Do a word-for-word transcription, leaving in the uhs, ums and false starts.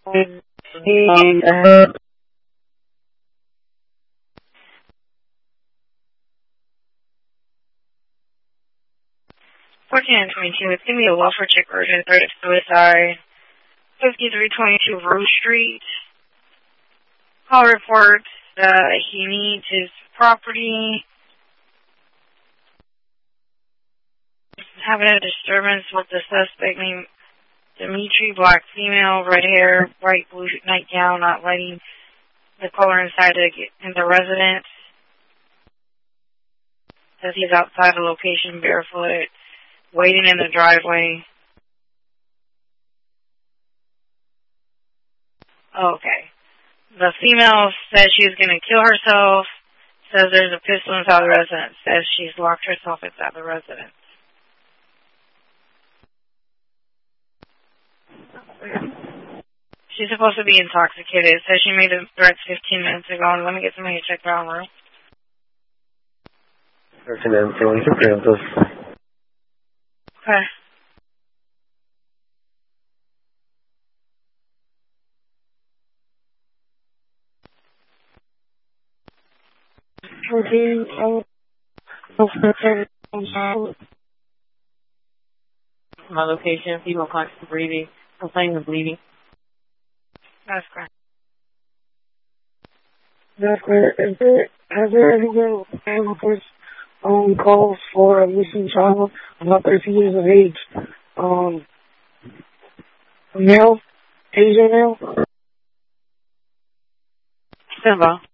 fourteen and twenty-two, it's going to be a welfare check urgent threat of suicide. fifty-three twenty-two Rose Street. Call reports that he needs his property. Having a disturbance with the suspect named Dimitri, black female, red hair, bright blue nightgown, not letting the caller inside the, in the residence. Says he's outside the location barefoot, waiting in the driveway. Okay. The female says she's going to kill herself. Says there's a pistol inside the residence. Says she's locked herself inside the residence. She's supposed to be intoxicated. Says she made the threats fifteen minutes ago. And let me get somebody to check her out room. Okay. My location, people conscious breathing, complaining of bleeding. That's correct. That's correct. Is there, has there ever been reports um, calls for a missing child about thirteen years of age? Um, male? Asian male? Simba.